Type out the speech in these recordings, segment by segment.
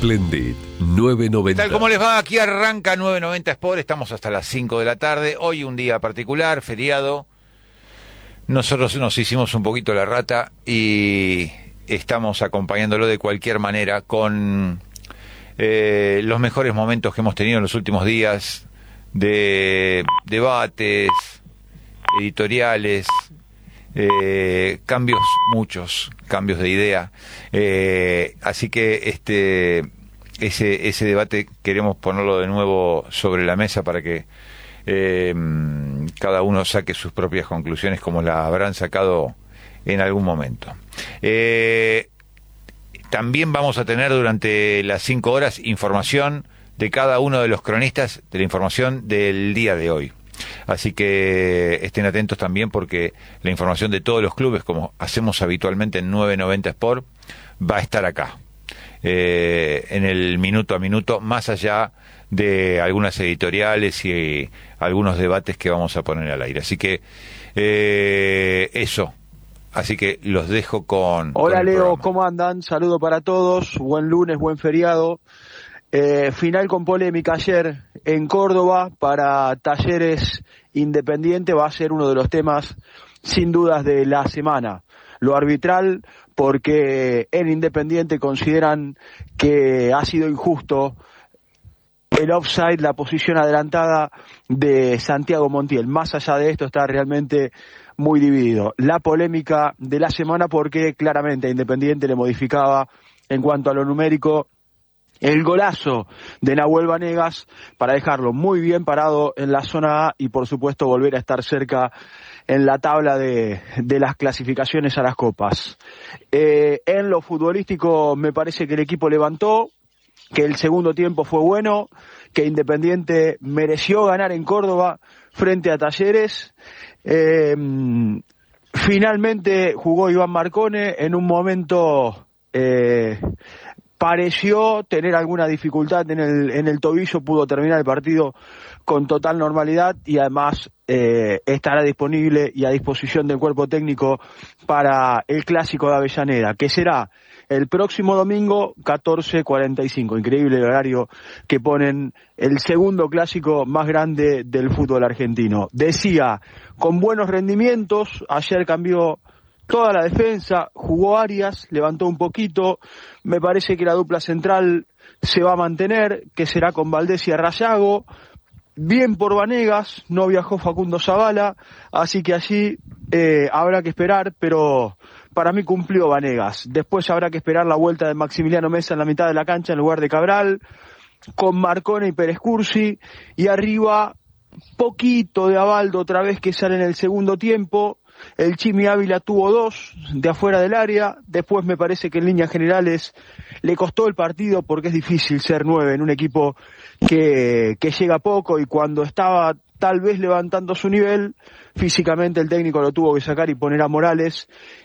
Splendid 990. Tal como les va, aquí arranca 990 Sport, estamos hasta las 5 de la tarde, hoy un día particular, feriado, nosotros nos hicimos un poquito la rata y estamos acompañándolo de cualquier manera con los mejores momentos que hemos tenido en los últimos días, de debates, editoriales, muchos cambios de idea, así que ese debate queremos ponerlo de nuevo sobre la mesa para que cada uno saque sus propias conclusiones como la habrán sacado en algún momento. También vamos a tener durante las 5 horas información de cada uno de los cronistas de la información del día de hoy. Así que estén atentos también porque la información de todos los clubes, como hacemos habitualmente en 990 Sport, va a estar acá, en el minuto a minuto, más allá de algunas editoriales y algunos debates que vamos a poner al aire. Así que eso. Así que los dejo con... Hola con Leo, programa. ¿cómo andan? Saludo para todos, buen lunes, buen feriado. Final con polémica ayer en Córdoba para Talleres Independiente, va a ser uno de los temas sin dudas de la semana. Lo arbitral, porque en Independiente consideran que ha sido injusto el offside, la posición adelantada de Santiago Montiel. Más allá de esto está realmente muy dividido. La polémica de la semana porque claramente a Independiente le modificaba en cuanto a lo numérico el golazo de Nahuel Vanegas para dejarlo muy bien parado en la zona A y por supuesto volver a estar cerca en la tabla de las clasificaciones a las copas. En lo futbolístico me parece que el equipo levantó, que el segundo tiempo fue bueno, que Independiente mereció ganar en Córdoba frente a Talleres. Finalmente jugó Iván Marcone en un momento... pareció tener alguna dificultad en el tobillo, pudo terminar el partido con total normalidad y además estará disponible y a disposición del cuerpo técnico para el clásico de Avellaneda, que será el próximo domingo 14:45. Increíble el horario que ponen, el segundo clásico más grande del fútbol argentino. Decía, con buenos rendimientos, ayer cambió toda la defensa, jugó Arias, levantó un poquito, me parece que la dupla central se va a mantener, que será con Valdés y Arrayago, bien por Vanegas, no viajó Facundo Zavala, así que allí habrá que esperar, pero para mí cumplió Vanegas. Después habrá que esperar la vuelta de Maximiliano Mesa en la mitad de la cancha en lugar de Cabral, con Marcone y Pérez Cursi, y arriba poquito de Abaldo otra vez que sale en el segundo tiempo. El Chimi Ávila tuvo 2 de afuera del área, después me parece que en líneas generales le costó el partido porque es difícil ser 9 en un equipo que llega poco y cuando estaba tal vez levantando su nivel, físicamente el técnico lo tuvo que sacar y poner a Morales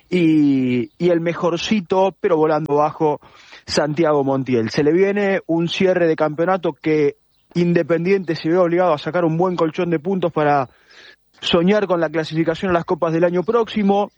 y el mejorcito, pero volando bajo, Santiago Montiel. Se le viene un cierre de campeonato que Independiente se ve obligado a sacar un buen colchón de puntos para soñar con la clasificación a las copas del año próximo.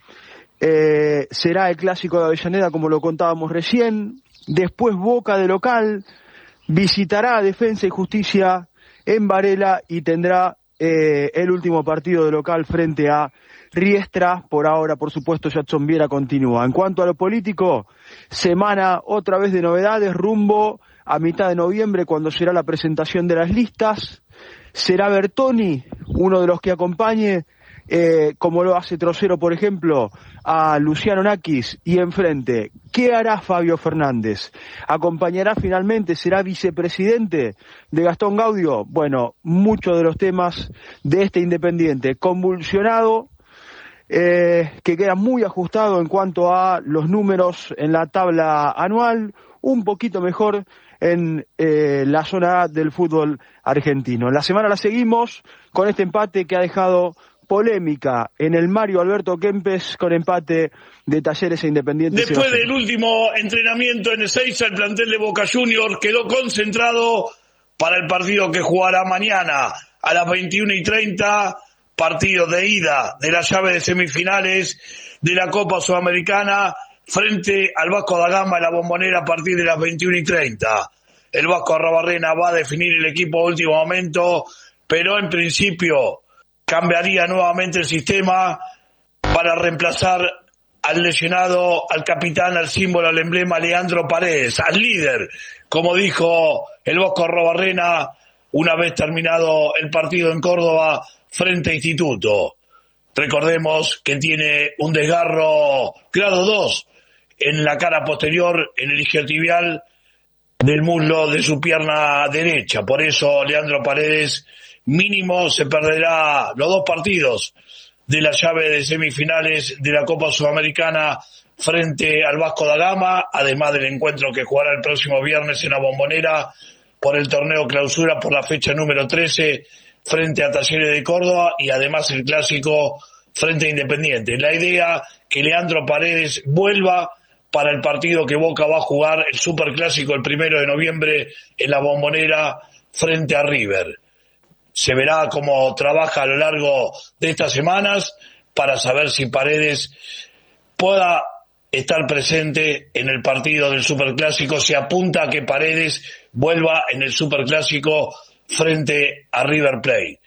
Será el clásico de Avellaneda como lo contábamos recién, después Boca de local, visitará a Defensa y Justicia en Varela y tendrá el último partido de local frente a Riestra. Por ahora, por supuesto, Jadson Viera continúa. En cuanto a lo político, semana otra vez de novedades, rumbo a mitad de noviembre cuando será la presentación de las listas. Será Bertoni uno de los que acompañe, como lo hace Trocero, por ejemplo, a Luciano Nakis, y enfrente, ¿qué hará Fabio Fernández? ¿Acompañará finalmente? ¿Será vicepresidente de Gastón Gaudio? Bueno, muchos de los temas de este Independiente convulsionado, que queda muy ajustado en cuanto a los números en la tabla anual, un poquito mejor en la zona A del fútbol argentino. La semana la seguimos con este empate que ha dejado polémica en el Mario Alberto Kempes, con empate de Talleres e Independiente. Después del último entrenamiento en Ezeiza, el plantel de Boca Juniors quedó concentrado para el partido que jugará mañana a las 21:30, partido de ida de la llave de semifinales de la Copa Sudamericana frente al Vasco da Gama en la Bombonera a partir de las 21:30. El Vasco Arrobarrena va a definir el equipo a último momento, pero en principio cambiaría nuevamente el sistema para reemplazar al lesionado, al capitán, al símbolo, al emblema Leandro Paredes, al líder, como dijo el Vasco Arrobarrena una vez terminado el partido en Córdoba frente a Instituto. Recordemos que tiene un desgarro grado 2 en la cara posterior, en el isquiotibial del muslo de su pierna derecha. Por eso Leandro Paredes mínimo se perderá los 2 partidos de la llave de semifinales de la Copa Sudamericana frente al Vasco da Gama, además del encuentro que jugará el próximo viernes en la Bombonera por el torneo clausura por la fecha número 13 frente a Talleres de Córdoba, y además el clásico frente a Independiente. La idea que Leandro Paredes vuelva para el partido que Boca va a jugar, el superclásico el 1 de noviembre en la Bombonera frente a River. Se verá cómo trabaja a lo largo de estas semanas para saber si Paredes pueda estar presente en el partido del superclásico. Se apunta a que Paredes vuelva en el superclásico frente a River Plate.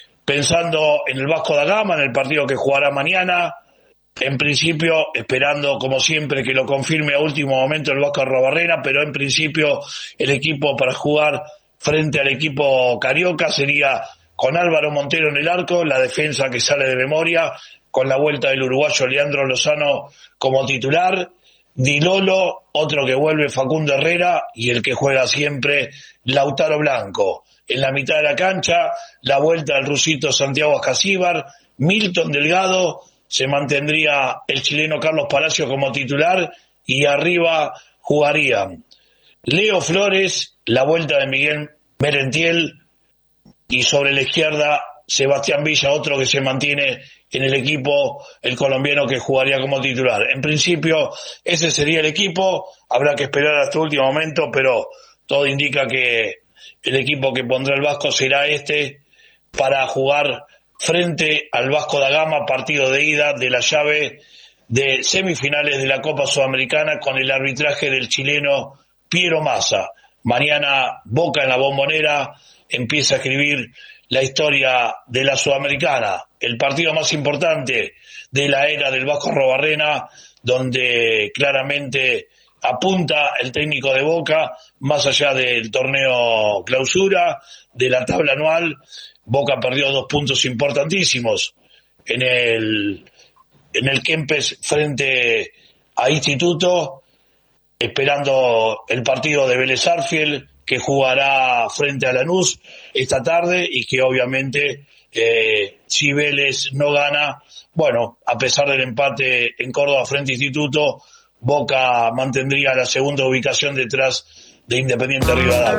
Pensando en el Vasco da Gama, en el partido que jugará mañana, en principio esperando como siempre que lo confirme a último momento el Vasco Arrobarrena, pero en principio el equipo para jugar frente al equipo carioca sería con Álvaro Montero en el arco, la defensa que sale de memoria, con la vuelta del uruguayo Leandro Lozano como titular, Di Lolo, otro que vuelve Facundo Herrera, y el que juega siempre Lautaro Blanco. En la mitad de la cancha, la vuelta del rusito Santiago Ascasíbar, Milton Delgado, se mantendría el chileno Carlos Palacio como titular, y arriba jugarían Leo Flores, la vuelta de Miguel Merentiel, y sobre la izquierda Sebastián Villa, otro que se mantiene en el equipo, el colombiano que jugaría como titular. En principio ese sería el equipo, habrá que esperar hasta el último momento, pero todo indica que el equipo que pondrá el Vasco será este para jugar frente al Vasco da Gama, partido de ida de la llave de semifinales de la Copa Sudamericana, con el arbitraje del chileno Piero Massa. Mañana Boca en la Bombonera empieza a escribir la historia de la Sudamericana, el partido más importante de la era del Vasco Arrobarrena, donde claramente apunta el técnico de Boca, más allá del torneo clausura, de la tabla anual. Boca perdió 2 puntos importantísimos en el Kempes frente a Instituto, esperando el partido de Vélez Sarsfield, que jugará frente a Lanús esta tarde, y que obviamente si Vélez no gana, bueno, a pesar del empate en Córdoba frente a Instituto, Boca mantendría la segunda ubicación detrás de Independiente Rivadavia.